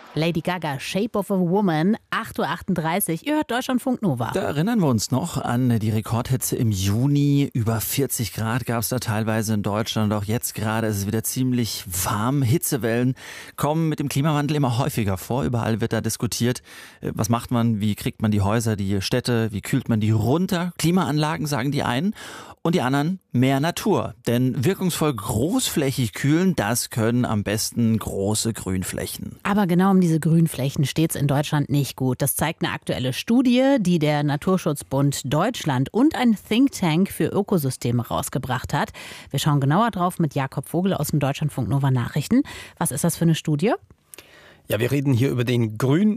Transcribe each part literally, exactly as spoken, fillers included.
Lady Gaga, Shape of a Woman, acht Uhr achtunddreißig. Ihr hört Deutschlandfunk Nova. Da erinnern wir uns noch an die Rekordhitze im Juni. Über vierzig Grad gab es da teilweise in Deutschland. Auch jetzt gerade ist es wieder ziemlich warm. Hitzewellen kommen mit dem Klimawandel immer häufiger vor. Überall wird da diskutiert, was macht man, wie kriegt man die Häuser, die Städte, wie kühlt man die runter. Klimaanlagen, sagen die einen. Und die anderen, mehr Natur. Denn wirkungsvoll großflächig kühlen, das können am besten große Grünflächen. Aber genau um diese Grünflächen steht es in Deutschland nicht gut. Das zeigt eine aktuelle Studie, die der Naturschutzbund Deutschland und ein Think Tank für Ökosysteme rausgebracht hat. Wir schauen genauer drauf mit Jakob Vogel aus dem Deutschlandfunk Nova Nachrichten. Was ist das für eine Studie? Ja, wir reden hier über den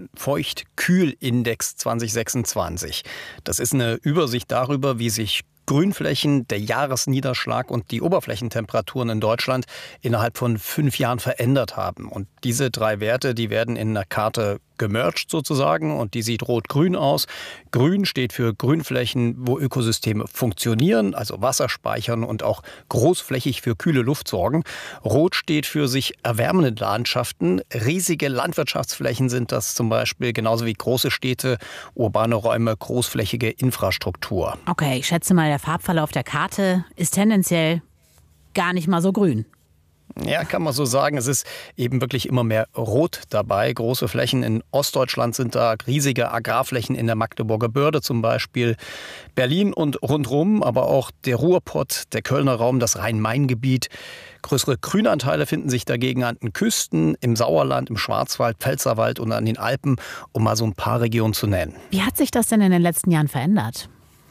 Grün-Feucht-Kühl-Index zwanzig sechsundzwanzig. Das ist eine Übersicht darüber, wie sich Grünflächen, der Jahresniederschlag und die Oberflächentemperaturen in Deutschland innerhalb von fünf Jahren verändert haben. Und diese drei Werte, die werden in einer Karte gemerged sozusagen und die sieht rot-grün aus. Grün steht für Grünflächen, wo Ökosysteme funktionieren, also Wasser speichern und auch großflächig für kühle Luft sorgen. Rot steht für sich erwärmende Landschaften. Riesige Landwirtschaftsflächen sind das zum Beispiel, genauso wie große Städte, urbane Räume, großflächige Infrastruktur. Okay, ich schätze mal, der Farbverlauf der Karte ist tendenziell gar nicht mal so grün. Ja, kann man so sagen. Es ist eben wirklich immer mehr Rot dabei. Große Flächen in Ostdeutschland sind da, riesige Agrarflächen in der Magdeburger Börde zum Beispiel. Berlin und rundherum, aber auch der Ruhrpott, der Kölner Raum, das Rhein-Main-Gebiet. Größere Grünanteile finden sich dagegen an den Küsten, im Sauerland, im Schwarzwald, Pfälzerwald und an den Alpen, um mal so ein paar Regionen zu nennen. Wie hat sich das denn in den letzten Jahren verändert?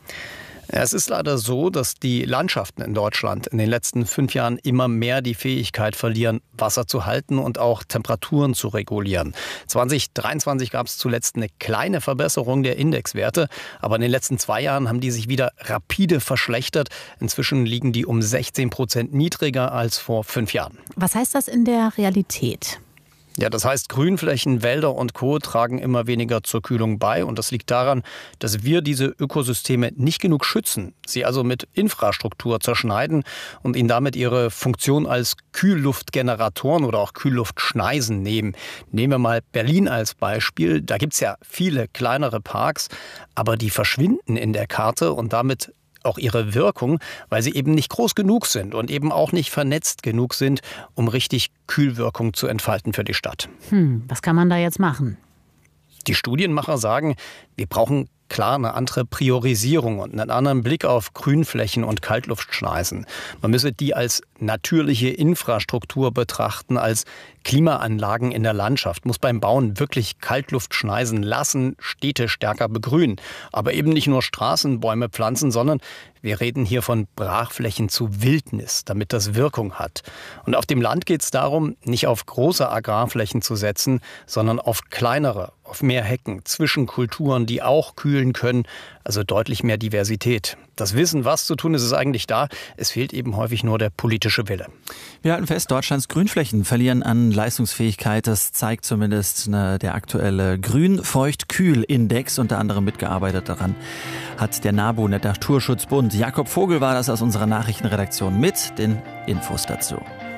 Ja, es ist leider so, dass die Landschaften in Deutschland in den letzten fünf Jahren immer mehr die Fähigkeit verlieren, Wasser zu halten und auch Temperaturen zu regulieren. zwanzig dreiundzwanzig gab es zuletzt eine kleine Verbesserung der Indexwerte, aber in den letzten zwei Jahren haben die sich wieder rapide verschlechtert. Inzwischen liegen die um sechzehn Prozent niedriger als vor fünf Jahren. Was heißt das in der Realität? Ja, das heißt, Grünflächen, Wälder und Co. tragen immer weniger zur Kühlung bei. Und das liegt daran, dass wir diese Ökosysteme nicht genug schützen, sie also mit Infrastruktur zerschneiden und ihnen damit ihre Funktion als Kühlluftgeneratoren oder auch Kühlluftschneisen nehmen. Nehmen wir mal Berlin als Beispiel. Da gibt es ja viele kleinere Parks, aber die verschwinden in der Karte und damit auch ihre Wirkung, weil sie eben nicht groß genug sind und eben auch nicht vernetzt genug sind, um richtig Kühlwirkung zu entfalten für die Stadt. Hm, was kann man da jetzt machen? Die Studienmacher sagen, wir brauchen klar eine andere Priorisierung und einen anderen Blick auf Grünflächen und Kaltluftschneisen. Man müsse die als natürliche Infrastruktur betrachten, als Klimaanlagen in der Landschaft. Muss beim Bauen wirklich Kaltluft schneisen lassen, Städte stärker begrünen. Aber eben nicht nur Straßen, Bäume pflanzen, sondern wir reden hier von Brachflächen zu Wildnis, damit das Wirkung hat. Und auf dem Land geht es darum, nicht auf große Agrarflächen zu setzen, sondern auf kleinere, auf mehr Hecken, Zwischenkulturen, die auch kühlen können, also deutlich mehr Diversität. Das Wissen, was zu tun ist, ist eigentlich da. Es fehlt eben häufig nur der politische Wille. Wir halten fest, Deutschlands Grünflächen verlieren an Leistungsfähigkeit. Das zeigt zumindest ne, der aktuelle Grün-Feucht-Kühl-Index. Unter anderem mitgearbeitet daran hat der NABU, der Naturschutzbund. Jakob Vogel war das aus unserer Nachrichtenredaktion mit den Infos dazu.